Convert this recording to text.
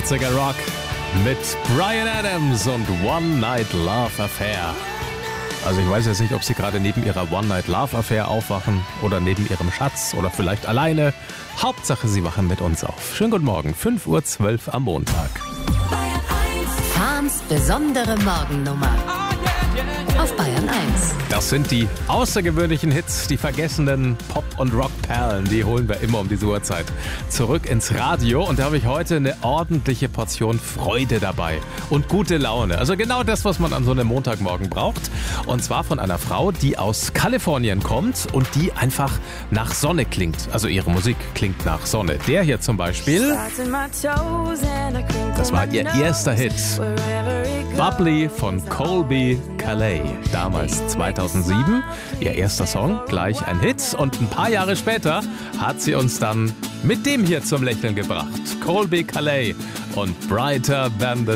80er Rock mit Bryan Adams und One Night Love Affair. Also ich weiß jetzt nicht, ob Sie gerade neben Ihrer One Night Love Affair aufwachen oder neben Ihrem Schatz oder vielleicht alleine. Hauptsache, Sie wachen mit uns auf. Schönen guten Morgen, 5:12 Uhr am Montag. Fahns besondere Morgennummer auf Bayern 1. Das sind die außergewöhnlichen Hits, die vergessenen Pop- und Rockperlen. Die holen wir immer um diese Uhrzeit zurück ins Radio. Und da habe ich heute eine ordentliche Portion Freude dabei und gute Laune. Also genau das, was man an so einem Montagmorgen braucht. Und zwar von einer Frau, die aus Kalifornien kommt und die einfach nach Sonne klingt. Also ihre Musik klingt nach Sonne. Der hier zum Beispiel, das war ihr erster Hit. Bubbly von Colby Calais. Damals 2007, ihr erster Song, gleich ein Hit. Und ein paar Jahre später hat sie uns dann mit dem hier zum Lächeln gebracht. Colby Calais und Brighter Than the